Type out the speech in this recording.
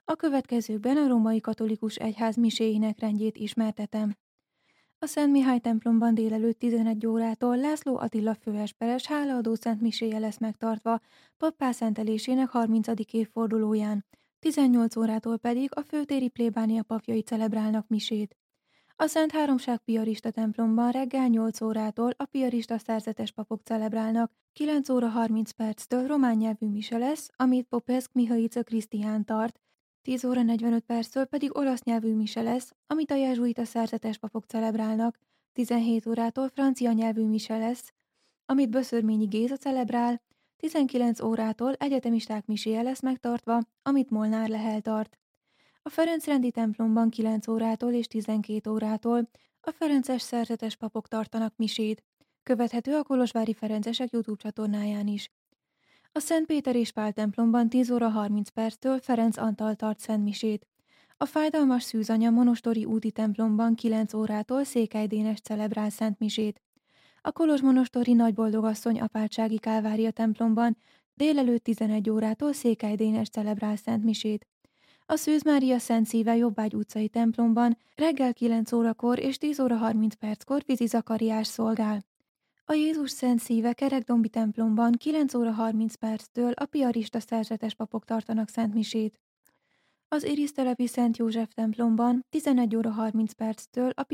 A következőkben a római katolikus egyház miséinek rendjét ismertetem. A Szent Mihály templomban délelőtt 11 órától László Attila főesperes hálaadó szent miséje lesz megtartva pappá szentelésének 30. évfordulóján, 18 órától pedig a főtéri plébánia papjai celebrálnak misét. A Szent Háromság piarista templomban reggel 8 órától a piarista szerzetes papok celebrálnak, 9 óra 30 perctől román nyelvű mise lesz, amit Popescu Mihaiță Krisztián tart, 10 óra 45 perctől pedig olasz nyelvű mise lesz, amit a jezsuita szerzetes papok celebrálnak, 17 órától francia nyelvű mise lesz, amit Böszörményi Géza celebrál, 19 órától egyetemisták miséje lesz megtartva, amit Molnár Lehel tart. A Ferencrendi templomban 9 órától és 12 órától a ferences szerzetes papok tartanak misét. Követhető a kolozsvári ferencesek YouTube csatornáján is. A Szent Péter és Pál templomban 10 óra 30 perctől Ferenc Antal tart szentmisét. A Fájdalmas Szűzanya monostori úti templomban 9 órától Székely Dénes celebrál szentmisét. A Kolozsmonostori Nagyboldogasszony apátsági Kálvária templomban délelőtt 11 órától Székely Dénes celebrál szentmisét. A Szűz Mária Szent Szíve Jobbágy utcai templomban reggel 9 órakor és 10 óra 30 perckor Vizi Zakariás szolgál. A Jézus Szent Szíve Kerekdombi templomban 9 óra 30 perctől a piarista szerzetes papok tartanak szentmisét. Az Irisztelepi Szent József templomban 11 óra 30 perctől a